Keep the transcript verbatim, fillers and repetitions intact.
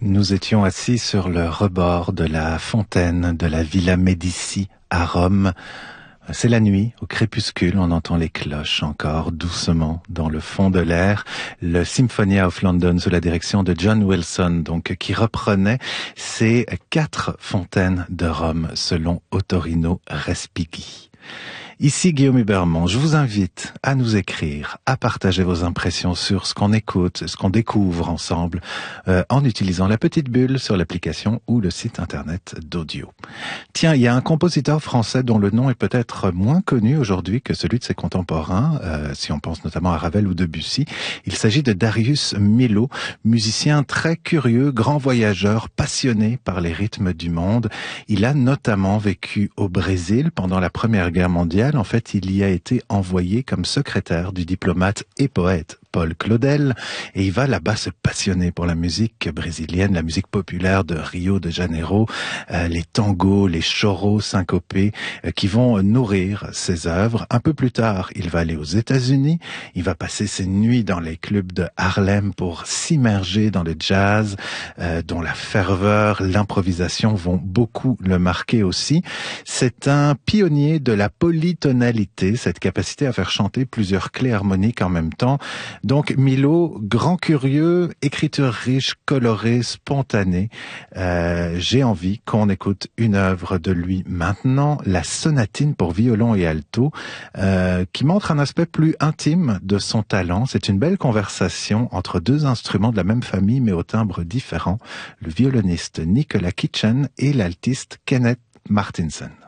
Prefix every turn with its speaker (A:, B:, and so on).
A: Nous étions assis sur le rebord de la fontaine de la Villa Médici à Rome. C'est la nuit, au crépuscule, on entend les cloches encore doucement dans le fond de l'air. Le Symphonia of London sous la direction de John Wilson, donc qui reprenait ces quatre fontaines de Rome selon Ottorino Respighi. Ici Guillaume Hubermont, je vous invite à nous écrire, à partager vos impressions sur ce qu'on écoute, ce qu'on découvre ensemble, euh, en utilisant la petite bulle sur l'application ou le site internet d'Audio. Tiens, il y a un compositeur français dont le nom est peut-être moins connu aujourd'hui que celui de ses contemporains, euh, si on pense notamment à Ravel ou Debussy. Il s'agit de Darius Milhaud, musicien très curieux, grand voyageur, passionné par les rythmes du monde. Il a notamment vécu au Brésil pendant la Première Guerre mondiale. En fait, il y a été envoyé comme secrétaire du diplomate et poète Paul Claudel, et il va là-bas se passionner pour la musique brésilienne, la musique populaire de Rio de Janeiro, euh, les tangos, les choros syncopés euh, qui vont nourrir ses œuvres. Un peu plus tard, il va aller aux États-Unis, il va passer ses nuits dans les clubs de Harlem pour s'immerger dans le jazz, euh, dont la ferveur, l'improvisation vont beaucoup le marquer aussi. C'est un pionnier de la polytonalité, cette capacité à faire chanter plusieurs clés harmoniques en même temps. Donc Milhaud, grand curieux, écriture riche, colorée, spontanée. Euh, j'ai envie qu'on écoute une œuvre de lui maintenant, la sonatine pour violon et alto, euh, qui montre un aspect plus intime de son talent. C'est une belle conversation entre deux instruments de la même famille mais au timbre différent, le violoniste Nicolas Kitchen et l'altiste Kenneth Martinson.